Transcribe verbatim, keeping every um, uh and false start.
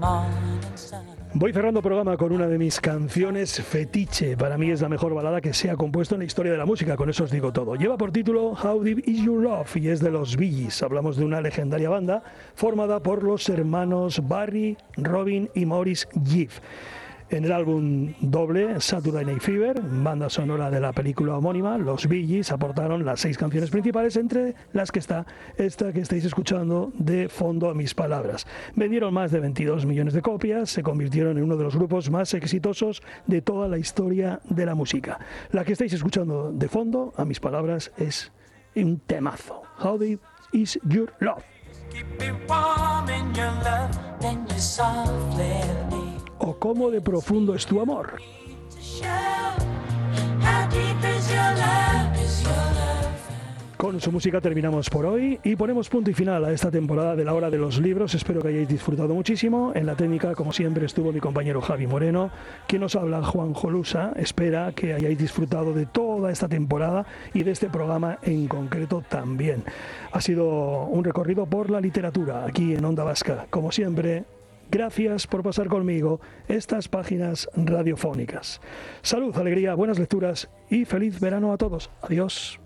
Voy cerrando programa con una de mis canciones fetiche. Para mí es la mejor balada que se ha compuesto en la historia de la música, con eso os digo todo. Lleva por título How Deep Is Your Love y es de los Bee Gees. Hablamos de una legendaria banda formada por los hermanos Barry, Robin y Maurice Gibb. En el álbum doble Saturday Night Fever, banda sonora de la película homónima, los Bee Gees aportaron las seis canciones principales, entre las que está esta que estáis escuchando de fondo a mis palabras. Vendieron más de veintidós millones de copias, se convirtieron en uno de los grupos más exitosos de toda la historia de la música. La que estáis escuchando de fondo a mis palabras es un temazo. How Deep Is Your Love? ¿O cómo de profundo es tu amor? Con su música terminamos por hoy y ponemos punto y final a esta temporada de la Hora de los Libros. Espero que hayáis disfrutado muchísimo. En la técnica, como siempre, estuvo mi compañero Javi Moreno. Quien nos habla, Juan Jolusa. Espera que hayáis disfrutado de toda esta temporada y de este programa en concreto también. Ha sido un recorrido por la literatura aquí en Onda Vasca. Como siempre, gracias por pasar conmigo estas páginas radiofónicas. Salud, alegría, buenas lecturas y feliz verano a todos. Adiós.